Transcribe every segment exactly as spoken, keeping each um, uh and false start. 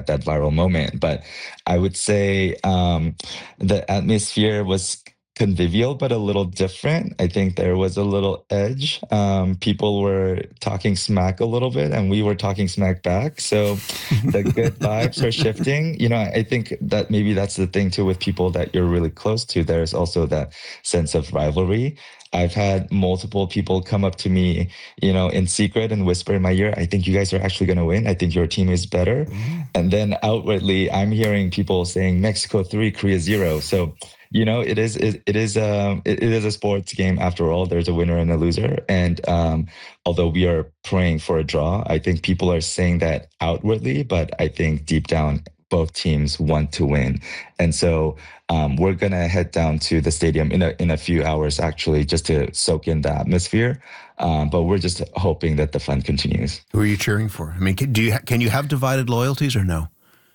that viral moment. But I would say um, the atmosphere was convivial, but a little different. I think there was a little edge. Um, people were talking smack a little bit, and we were talking smack back. So the good vibes are shifting. You know, I think that maybe that's the thing too with people that you're really close to. There's also that sense of rivalry. I've had multiple people come up to me, you know, in secret and whisper in my ear, I think you guys are actually going to win. I think your team is better. Mm-hmm. And then outwardly, I'm hearing people saying Mexico three, Korea zero. So, you know, it is it, it is um it, it is a sports game after all. There's a winner and a loser, and um, although we are praying for a draw, I think people are saying that outwardly, but I think deep down both teams want to win, and so um, we're gonna head down to the stadium in a in a few hours actually, just to soak in the atmosphere. Um, but we're just hoping that the fun continues. Who are you cheering for? I mean, can, do you can you have divided loyalties or no?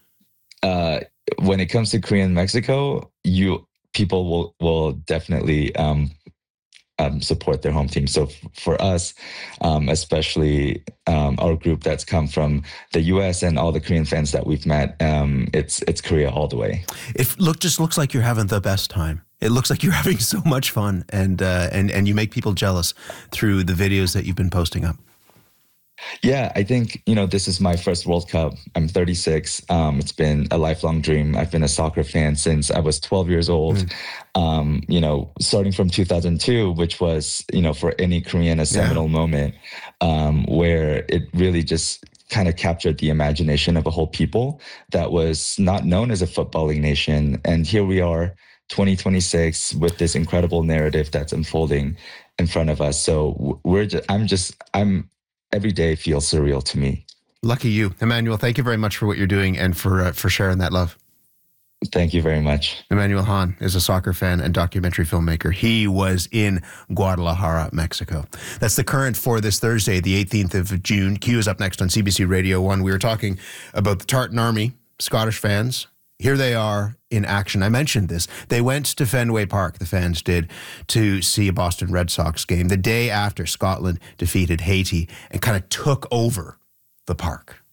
Uh, when it comes to Korea and Mexico, you. people will will definitely um, um, support their home team. So f- for us, um, especially um, our group that's come from the U S and all the Korean fans that we've met, um, it's it's Korea all the way. It look just looks like you're having the best time. It looks like you're having so much fun, and uh, and and you make people jealous through the videos that you've been posting up. Yeah, I think, you know, this is my first World Cup. I'm thirty-six. Um, it's been a lifelong dream. I've been a soccer fan since I was twelve years old. Mm. Um, you know, starting from two thousand two, which was, you know, for any Korean, a seminal yeah. moment um, where it really just kind of captured the imagination of a whole people that was not known as a footballing nation. And here we are, twenty twenty-six, with this incredible narrative that's unfolding in front of us. So we're just, I'm just, I'm, every day feels surreal to me. Lucky you. Emmanuel, thank you very much for what you're doing and for uh, for sharing that love. Thank you very much. Emmanuel Han is a soccer fan and documentary filmmaker. He was in Guadalajara, Mexico. That's the current for this Thursday, the eighteenth of June. Q is up next on C B C Radio one. We were talking about the Tartan Army, Scottish fans. Here they are in action. I mentioned this. They went to Fenway Park, the fans did, to see a Boston Red Sox game the day after Scotland defeated Haiti and kind of took over the park.